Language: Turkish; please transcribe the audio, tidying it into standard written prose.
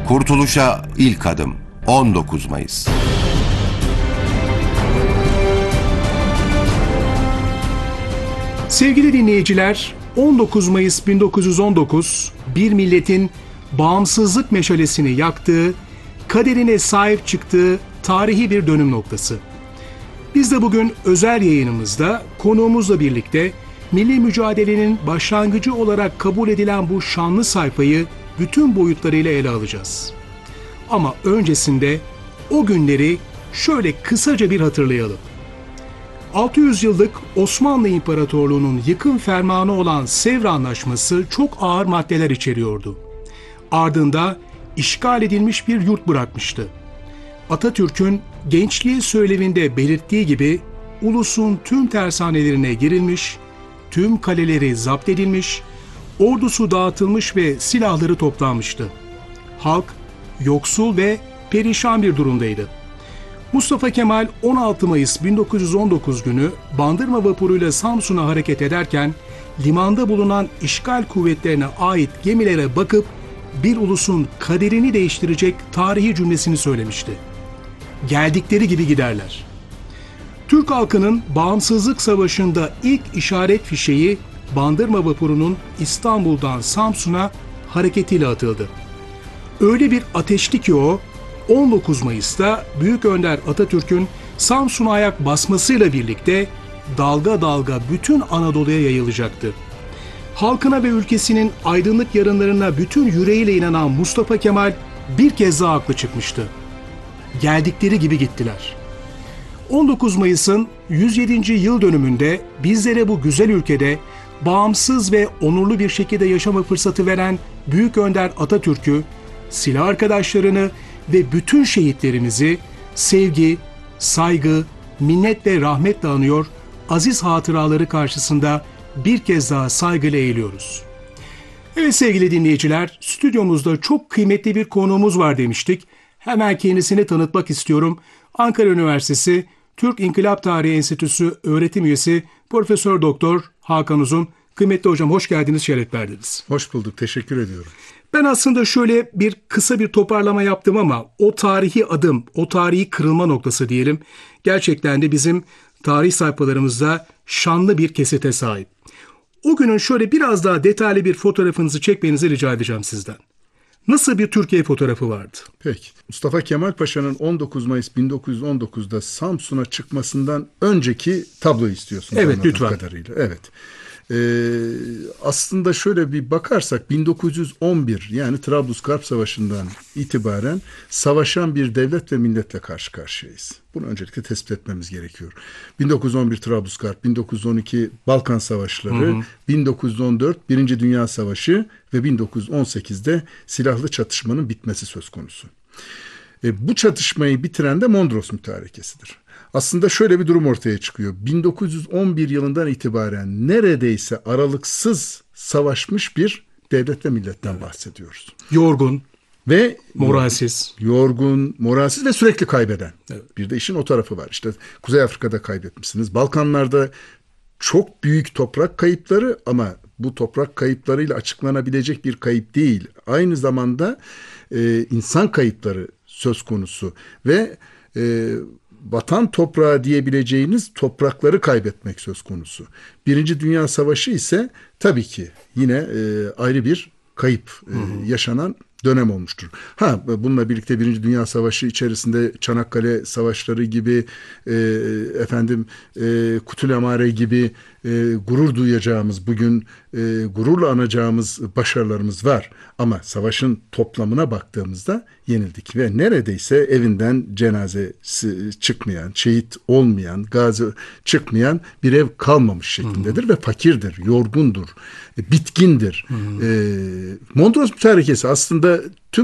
Kurtuluşa ilk adım 19 Mayıs. Sevgili dinleyiciler, 19 Mayıs 1919 bir milletin bağımsızlık meşalesini yaktığı, kaderine sahip çıktığı tarihi bir dönüm noktası. Biz de bugün özel yayınımızda konuğumuzla birlikte milli mücadelenin başlangıcı olarak kabul edilen bu şanlı sayfayı bütün boyutlarıyla ele alacağız. Ama öncesinde o günleri şöyle kısaca bir hatırlayalım. 600 yıllık Osmanlı İmparatorluğu'nun yıkım fermanı olan Sevr Anlaşması çok ağır maddeler içeriyordu. Ardında işgal edilmiş bir yurt bırakmıştı. Atatürk'ün gençliği söylevinde belirttiği gibi ulusun tüm tersanelerine girilmiş, tüm kaleleri zapt edilmiş, ordusu dağıtılmış ve silahları toplanmıştı. Halk yoksul ve perişan bir durumdaydı. Mustafa Kemal 16 Mayıs 1919 günü Bandırma vapuruyla Samsun'a hareket ederken limanda bulunan işgal kuvvetlerine ait gemilere bakıp bir ulusun kaderini değiştirecek tarihi cümlesini söylemişti. Geldikleri gibi giderler. Türk halkının bağımsızlık savaşında ilk işaret fişeği Bandırma vapurunun İstanbul'dan Samsun'a hareketiyle atıldı. Öyle bir ateşti ki o, 19 Mayıs'ta Büyük Önder Atatürk'ün Samsun'a ayak basmasıyla birlikte dalga dalga bütün Anadolu'ya yayılacaktı. Halkına ve ülkesinin aydınlık yarınlarına bütün yüreğiyle inanan Mustafa Kemal bir kez daha haklı çıkmıştı. Geldikleri gibi gittiler. 19 Mayıs'ın 107. yıl dönümünde bizlere bu güzel ülkede bağımsız ve onurlu bir şekilde yaşama fırsatı veren Büyük Önder Atatürk'ü, silah arkadaşlarını ve bütün şehitlerimizi sevgi, saygı, minnet ve rahmetle anıyor, aziz hatıraları karşısında bir kez daha saygıyla eğiliyoruz. Evet sevgili dinleyiciler, stüdyomuzda çok kıymetli bir konuğumuz var demiştik. Hemen kendisini tanıtmak istiyorum. Ankara Üniversitesi Türk İnkılap Tarihi Enstitüsü öğretim üyesi Profesör Doktor Hakan Uzun. Kıymetli hocam hoş geldiniz, şeref verdiniz. Hoş bulduk, teşekkür ediyorum. Ben aslında şöyle kısa bir toparlama yaptım ama o tarihi adım, o tarihi kırılma noktası diyelim, gerçekten de bizim tarih sayfalarımızda şanlı bir kesite sahip. O günün şöyle biraz daha detaylı bir fotoğrafınızı çekmenizi rica edeceğim sizden. Nasıl bir Türkiye fotoğrafı vardı? Peki. Mustafa Kemal Paşa'nın 19 Mayıs 1919'da Samsun'a çıkmasından önceki tabloyu istiyorsunuz. Evet, lütfen. Kadarıyla. Evet. Aslında şöyle bir bakarsak 1911 yani Trablusgarp Savaşı'ndan itibaren savaşan bir devlet ve milletle karşı karşıyayız. Bunu öncelikle tespit etmemiz gerekiyor. 1911 Trablusgarp, 1912 Balkan Savaşları, 1914 Birinci Dünya Savaşı ve 1918'de silahlı çatışmanın bitmesi söz konusu. Bu çatışmayı bitiren de Mondros Mütarekesi'dir. Aslında şöyle bir durum ortaya çıkıyor. 1911 yılından itibaren neredeyse aralıksız savaşmış bir devlet ve milletten bahsediyoruz. Yorgun ve moralsiz. Yorgun, moralsiz ve sürekli kaybeden. Evet. Bir de işin o tarafı var. İşte Kuzey Afrika'da kaybetmişsiniz. Balkanlarda çok büyük toprak kayıpları ama bu toprak kayıplarıyla açıklanabilecek bir kayıp değil. Aynı zamanda insan kayıpları söz konusu ve vatan toprağı diyebileceğiniz toprakları kaybetmek söz konusu. Birinci Dünya Savaşı ise tabii ki yine ayrı bir kayıp yaşanan dönem olmuştur. Bununla birlikte Birinci Dünya Savaşı içerisinde Çanakkale Savaşları gibi Kutul Amare gibi gurur duyacağımız, bugün gururla anacağımız başarılarımız var. Ama savaşın toplamına baktığımızda yenildik ve neredeyse evinden cenazesi çıkmayan, şehit olmayan, gazi çıkmayan bir ev kalmamış şeklindedir ve fakirdir, yorgundur, bitkindir. Mondros Mütarekesi aslında tüm